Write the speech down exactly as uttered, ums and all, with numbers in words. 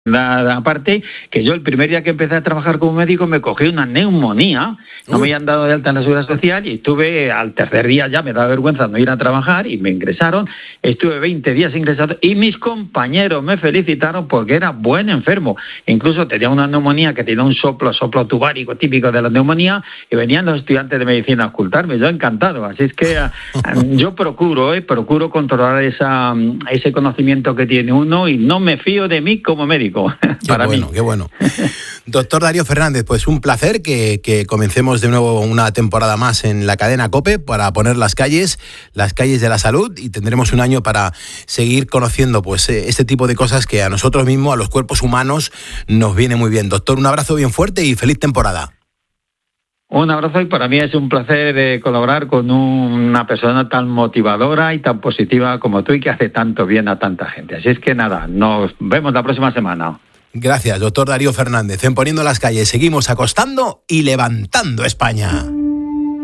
La, aparte, que yo el primer día que empecé a trabajar como médico me cogí una neumonía, no me habían dado de alta en la Seguridad Social y estuve al tercer día, ya me daba vergüenza no ir a trabajar y me ingresaron, estuve veinte días ingresado y mis compañeros me felicitaron porque era buen enfermo, incluso tenía una neumonía que tenía un soplo, soplo tubárico típico de la neumonía y venían los estudiantes de medicina a ocultarme, yo encantado, así es que yo procuro, eh, procuro controlar esa, ese conocimiento que tiene uno y no me fío de mí como médico. Qué para bueno, mí. qué bueno. Doctor Darío Fernández, pues un placer que, que comencemos de nuevo una temporada más en la cadena COPE para poner las calles, las calles de la salud y tendremos un año para seguir conociendo pues este tipo de cosas que a nosotros mismos, a los cuerpos humanos, nos viene muy bien. Doctor, un abrazo bien fuerte y feliz temporada. Un abrazo y para mí es un placer de colaborar con una persona tan motivadora y tan positiva como tú y que hace tanto bien a tanta gente. Así es que nada, nos vemos la próxima semana. Gracias, doctor Darío Fernández. En Poniendo las Calles seguimos acostando y levantando España.